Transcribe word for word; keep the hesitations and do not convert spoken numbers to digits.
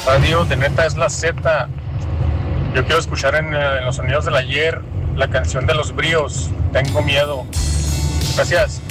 Radio de neta es la Z. Yo quiero escuchar en, en los sonidos del ayer la canción de los bríos. Tengo miedo. Gracias.